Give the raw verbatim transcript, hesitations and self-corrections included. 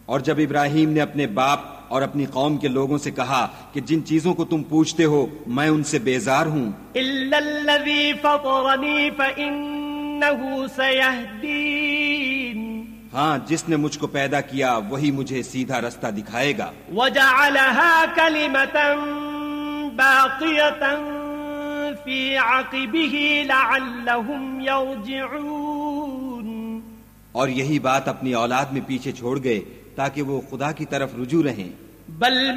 और जब इब्राहिम ने अपने बाप और अपनी कौम के लोगों से कहा कि जिन चीजों को तुम पूछते हो मैं उनसे बेजार हूँ, इल्लल्लज़ी फ़तरनी फ़इन्नहु सयहदीन, हाँ, जिसने मुझको पैदा किया वही मुझे सीधा रास्ता दिखाएगा। वजअलहा कलिमतन बाक़ियतन फ़ी अक़िबिही लअल्लहुम यरजिऊन, और यही बात अपनी औलाद में पीछे छोड़ गए ताकि वो खुदा की तरफ रुजू रहें। बल